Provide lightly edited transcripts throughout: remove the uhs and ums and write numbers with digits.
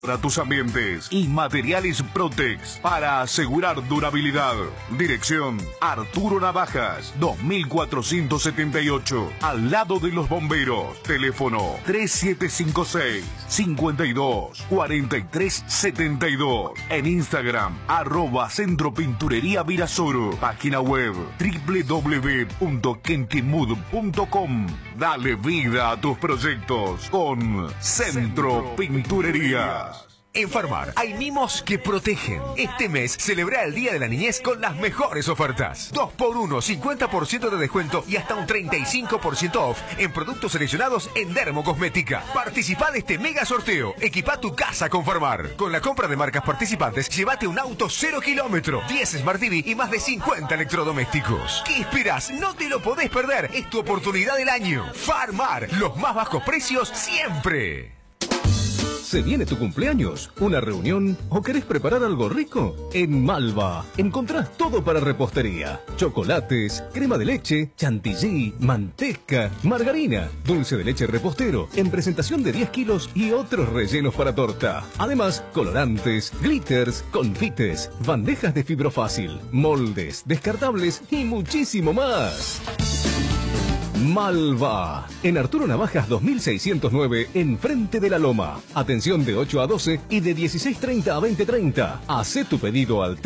Para tus ambientes y materiales Protex para asegurar durabilidad. Dirección Arturo Navajas, 2478, al lado de los bomberos. Teléfono 3756-524372. En Instagram, @Centropinturería Virasoro. Página web www.kentimud.com. Dale vida a tus proyectos con Centro Pinturería. En Farmar hay mimos que protegen. Este mes celebra el Día de la Niñez con las mejores ofertas. 2x1, 50% de descuento y hasta un 35% off en productos seleccionados en Dermocosmética. Participa de este mega sorteo. Equipa tu casa con Farmar. Con la compra de marcas participantes, llévate un auto 0 kilómetro, 10 Smart TV y más de 50 electrodomésticos. ¿Qué esperas? No te lo podés perder. Es tu oportunidad del año. Farmar, los más bajos precios siempre. ¿Se viene tu cumpleaños, una reunión o querés preparar algo rico? En Malva encontrás todo para repostería. Chocolates, crema de leche, chantilly, manteca, margarina, dulce de leche repostero en presentación de 10 kilos y otros rellenos para torta. Además, colorantes, glitters, confites, bandejas de fibrofácil, moldes, descartables y muchísimo más. Malva, en Arturo Navajas 2609, enfrente de la Loma. Atención de 8 a 12 y de 16:30 a 20:30. Hacé tu pedido al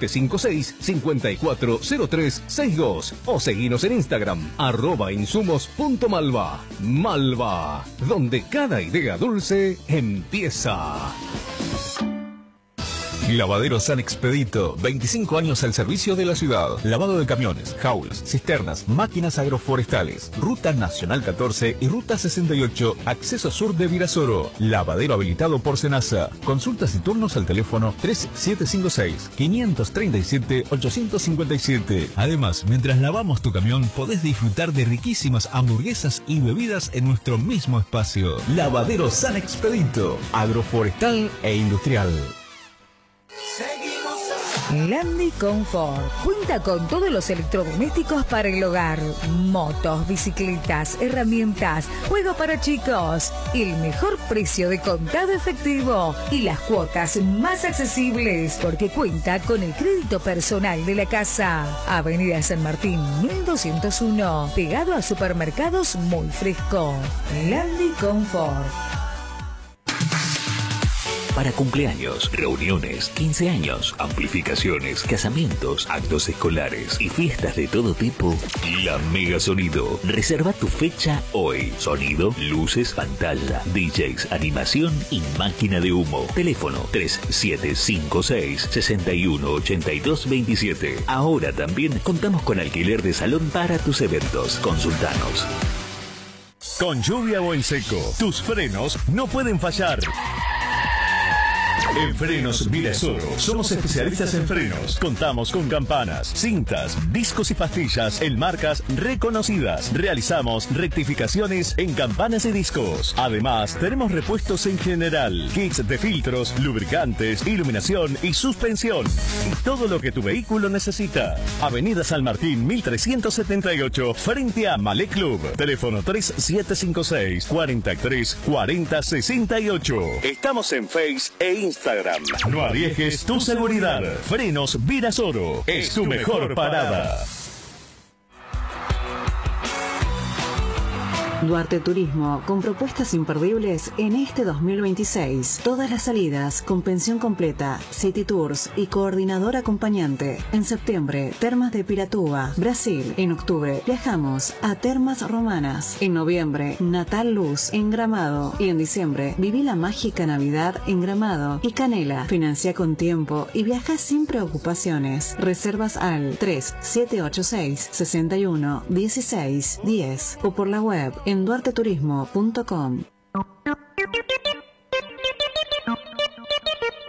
3756-540362 o seguinos en Instagram, @insumos.malva. Malva, donde cada idea dulce empieza. Lavadero San Expedito, 25 años al servicio de la ciudad. Lavado de camiones, jaulas, cisternas, máquinas agroforestales. Ruta Nacional 14 y Ruta 68, acceso sur de Virasoro. Lavadero habilitado por Senasa. Consultas y turnos al teléfono 3756-537-857. Además, mientras lavamos tu camión, podés disfrutar de riquísimas hamburguesas y bebidas en nuestro mismo espacio. Lavadero San Expedito, agroforestal e industrial. Landi Confort cuenta con todos los electrodomésticos para el hogar, motos, bicicletas, herramientas, juego para chicos, el mejor precio de contado efectivo y las cuotas más accesibles porque cuenta con el crédito personal de la casa. Avenida San Martín 1201, pegado a supermercados Muy Fresco. Landi Confort. Para cumpleaños, reuniones, 15 años, amplificaciones, casamientos, actos escolares y fiestas de todo tipo, La Mega Sonido. Reserva tu fecha hoy. Sonido, luces, pantalla, DJs, animación y máquina de humo. Teléfono 3756-618227. Ahora también contamos con alquiler de salón para tus eventos. Consultanos. Con lluvia o en seco, tus frenos no pueden fallar. En Frenos Virasoro somos especialistas en frenos. Contamos con campanas, cintas, discos y pastillas en marcas reconocidas. Realizamos rectificaciones en campanas y discos. Además, tenemos repuestos en general, kits de filtros, lubricantes, iluminación y suspensión. Y todo lo que tu vehículo necesita. Avenida San Martín 1378, frente a Malé Club. Teléfono 3756-434068. Estamos en Face e Instagram. No arriesgues tu seguridad. Frenos Virasoro es tu mejor parada. Duarte Turismo, con propuestas imperdibles en este 2026. Todas las salidas con pensión completa, City Tours y coordinador acompañante. En septiembre, Termas de Piratúa, Brasil. En octubre, viajamos a Termas Romanas. En noviembre, Natal Luz en Gramado. Y en diciembre, viví la mágica Navidad en Gramado y Canela. Financia con tiempo y viaja sin preocupaciones. Reservas al 3786-611610 o por la web en duarteturismo.com.